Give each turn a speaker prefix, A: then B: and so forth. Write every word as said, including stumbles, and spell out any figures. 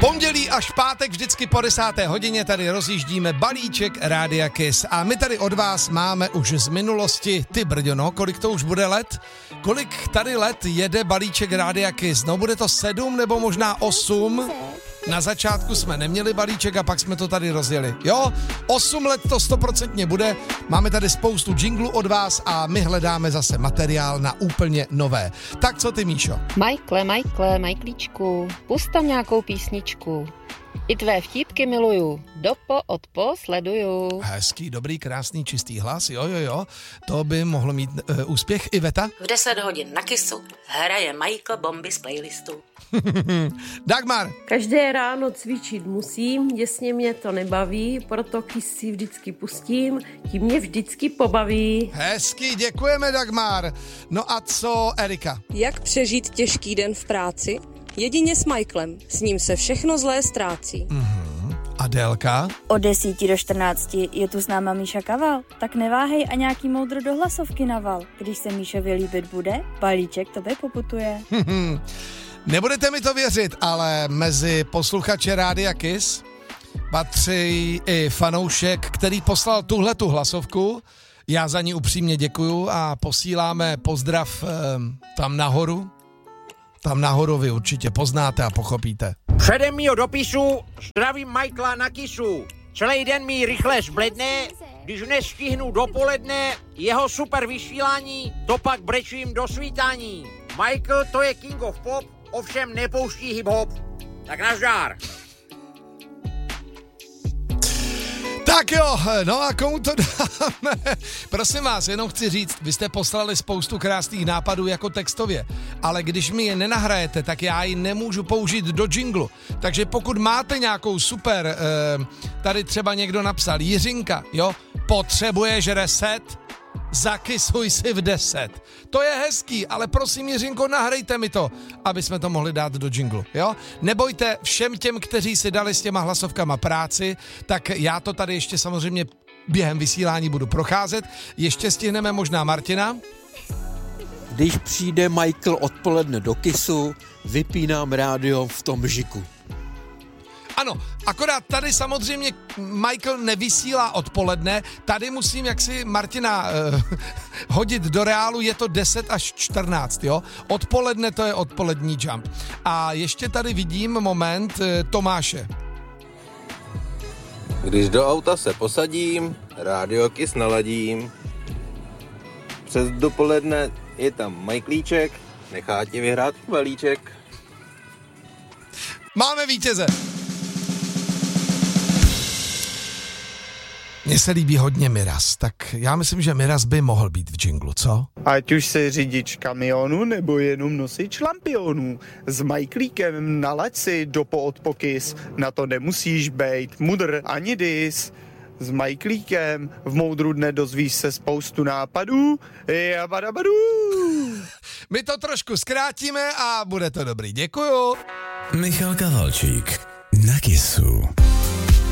A: Pondělí až pátek vždycky po desáté hodině tady rozjíždíme balíček Rádia Kiss a my tady od vás máme už z minulosti, ty brďo, no, kolik to už bude let? Kolik tady let jede balíček Rádia Kiss? No bude to sedm nebo možná osm? Na začátku jsme neměli balíček a pak jsme to tady rozjeli. Jo, osm let to stoprocentně bude. Máme tady spoustu jinglů od vás a my hledáme zase materiál na úplně nové. Tak co ty, Míšo?
B: Michaele, Michaele, Michaelíčku, pust tam nějakou písničku. I tvé vtípky miluju, dopo od po sleduju.
A: Hezký, dobrý, krásný, čistý hlas, jo, jo, jo. To by mohlo mít uh, úspěch. Iveta?
C: V deset hodin na Kissu hraje Michael bomby z playlistu.
A: Dagmar?
D: Každé ráno cvičit musím, děsně mě to nebaví, proto Kiss si vždycky pustím, tím mě vždycky pobaví.
A: Hezký, děkujeme, Dagmar. No a co Erika?
E: Jak přežít těžký den v práci? Jedině s Michaelem, s ním se všechno zlé ztrácí.
A: Mm-hmm. Adélka?
F: Od desíti do čtrnácti je tu s náma Míša Kaval, tak neváhej a nějaký moudro do hlasovky naval. Když se Míšovi líbit bude, balíček tobě poputuje.
A: Nebudete mi to věřit, ale mezi posluchače Rádia Kiss patří i fanoušek, který poslal tuhletu hlasovku. Já za ní upřímně děkuju a posíláme pozdrav eh, tam nahoru. Tam nahoru vy určitě poznáte a pochopíte.
G: Předem mýho dopisu zdravím Michaela na Kissu. Celý den mi rychle zbledne, když nestihnu dopoledne jeho super vysílání, to pak brečím do svítání. Michael to je king of pop, ovšem nepouští hip-hop. Tak nazdar.
A: Tak jo, no a komu to dáme? Prosím vás, jenom chci říct, vy jste poslali spoustu krásných nápadů jako textově, ale když mi je nenahrajete, tak já ji nemůžu použít do jinglu. Takže pokud máte nějakou super, eh, tady třeba někdo napsal, Jiřinka, jo, potřebuješ reset? Zakisuj si v deset. To je hezký, ale prosím, Jiřinko, nahrajte mi to, aby jsme to mohli dát do jinglu, jo? Nebojte, všem těm, kteří si dali s těma hlasovkama práci, tak já to tady ještě samozřejmě během vysílání budu procházet. Ještě stihneme možná Martina.
H: Když přijde Michael odpoledne do Kissu, vypínám rádio v tom žiku.
A: Ano, akorát tady samozřejmě Michael nevysílá odpoledne, tady musím jaksi Martina eh, hodit do reálu, je to deset až čtrnáct, jo? Odpoledne to je odpolední jump. A ještě tady vidím moment eh, Tomáše.
I: Když do auta se posadím, Rádio Kiss naladím. Přes dopoledne je tam Michaelíček, nechá ti vyhrát balíček.
A: Máme vítěze. Mně se líbí hodně Miraz, tak já myslím, že Miraz by mohl být v džinglu, co?
J: Ať už se řidič kamionu nebo jenom nosič lampionů. S Michaelíkem na leci do poodpokys, na to nemusíš bejt mudr ani dis. S Michaelíkem v moudru dne dozvíš se spoustu nápadů. Jabadabadů.
A: My to trošku zkrátíme a bude to dobrý. Děkuju.
K: Michal Kavalčík na Kissu.